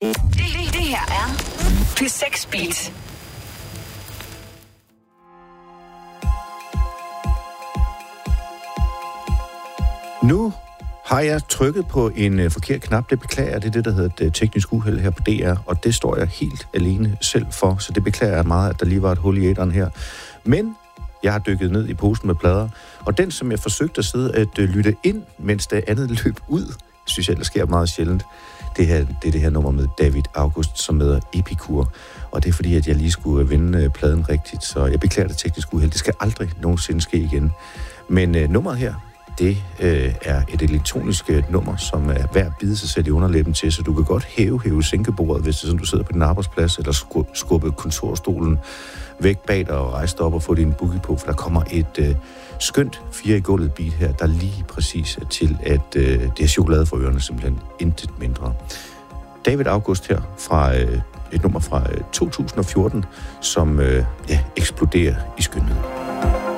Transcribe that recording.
Det her er P6 Beat. Nu har jeg trykket på en forkert knap. Det beklager jeg. Det er det, der hedder et teknisk uheld her på DR, og det står jeg helt alene selv for, så det beklager jeg meget, at der lige var et hul i æteren her. Men jeg har dykket ned i posen med plader, og den, som jeg forsøgte at sidde at lytte ind, mens det andet løb ud, synes jeg, der sker meget sjældent. Det er det her nummer med David August, som hedder Epikur. Og det er fordi, at jeg lige skulle vinde pladen rigtigt, så jeg beklager det teknisk uheld. Det skal aldrig nogensinde ske igen. Men nummeret her, det er et elektronisk nummer, som er værd at bide sig selv i underlæben til, så du kan godt hæve sænkebordet, hvis det er sådan, du sidder på din arbejdsplads, eller skubbe kontorstolen væk bag dig og rejse dig op og få din boogie på, for der kommer et skønt 4 i gulvet beat her, der lige præcis er til, at det er chokolade for ørerne, simpelthen intet mindre. David August her fra et nummer fra 2014, som eksploderer i skønhed.